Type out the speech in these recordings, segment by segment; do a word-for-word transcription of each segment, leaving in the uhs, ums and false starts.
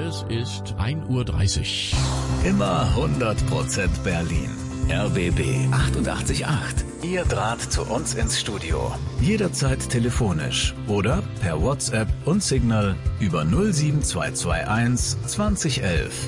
Es ist ein Uhr dreißig. Immer hundert Prozent Berlin. R B B achtundachtzig Komma acht. Ihr Draht zu uns ins Studio. Jederzeit telefonisch oder per WhatsApp und Signal über null sieben zwei zwei eins zwanzig elf.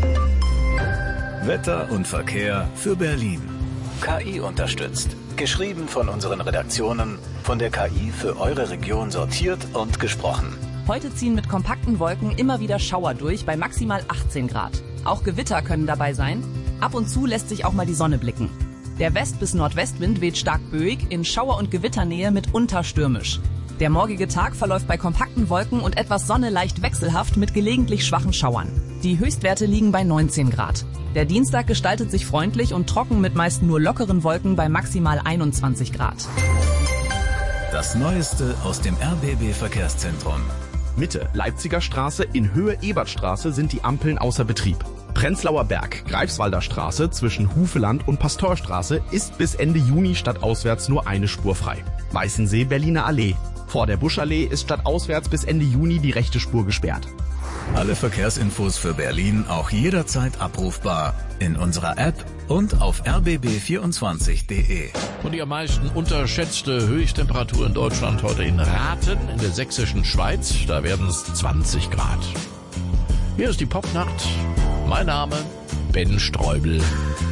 Wetter und Verkehr für Berlin. K I unterstützt. Geschrieben von unseren Redaktionen, von der K I für eure Region sortiert und gesprochen. Heute ziehen mit kompakten Wolken immer wieder Schauer durch bei maximal achtzehn Grad. Auch Gewitter können dabei sein. Ab und zu lässt sich auch mal die Sonne blicken. Der West- bis Nordwestwind weht stark böig, in Schauer- und Gewitternähe mitunter stürmisch. Der morgige Tag verläuft bei kompakten Wolken und etwas Sonne leicht wechselhaft mit gelegentlich schwachen Schauern. Die Höchstwerte liegen bei neunzehn Grad. Der Dienstag gestaltet sich freundlich und trocken mit meist nur lockeren Wolken bei maximal einundzwanzig Grad. Das Neueste aus dem R B B-Verkehrszentrum. Mitte Leipziger Straße in Höhe Ebertstraße sind die Ampeln außer Betrieb. Prenzlauer Berg, Greifswalder Straße zwischen Hufeland und Pastorstraße ist bis Ende Juni stadtauswärts nur eine Spur frei. Weißensee, Berliner Allee. Vor der Buschallee ist stadtauswärts bis Ende Juni die rechte Spur gesperrt. Alle Verkehrsinfos für Berlin auch jederzeit abrufbar in unserer App und auf r b b vierundzwanzig punkt d e. Und die am meisten unterschätzte Höchsttemperatur in Deutschland heute in Rathen in der sächsischen Schweiz. Da werden es zwanzig Grad. Hier ist die Popnacht. Mein Name Ben Streubel.